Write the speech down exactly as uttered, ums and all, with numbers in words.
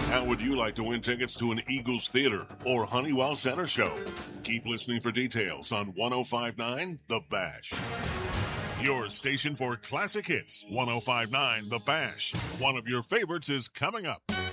How would you like to win tickets to an Eagles Theater or Honeywell Center show? Keep listening for details on one oh five point nine The Bash. Your station for classic hits, one oh five point nine The Bash. One of your favorites is coming up.